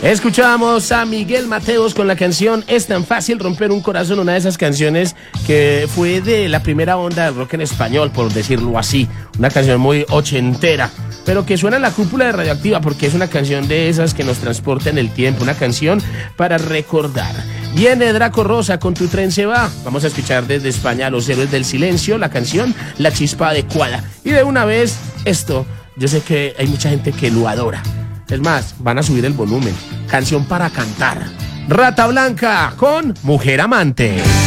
Escuchábamos a Miguel Mateos con la canción Es tan fácil romper un corazón, una de esas canciones que fue de la primera onda del rock en español, por decirlo así. Una canción muy ochentera, pero que suena en la cúpula de Radioactiva porque es una canción de esas que nos transporta en el tiempo, una canción para recordar. Viene Draco Rosa con Tu tren se va. Vamos a escuchar desde España a Los Héroes del Silencio, la canción La chispa adecuada. Y de una vez, esto, yo sé que hay mucha gente que lo adora. Es más, van a subir el volumen. Canción para cantar. Rata Blanca con Mujer Amante.